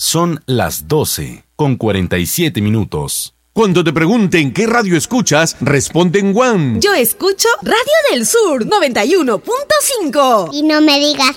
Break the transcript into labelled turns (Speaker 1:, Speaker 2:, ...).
Speaker 1: Son las 12:47.
Speaker 2: Cuando te pregunten qué radio escuchas, responde en One.
Speaker 3: Yo escucho Radio del Sur 91.5.
Speaker 4: Y no me digas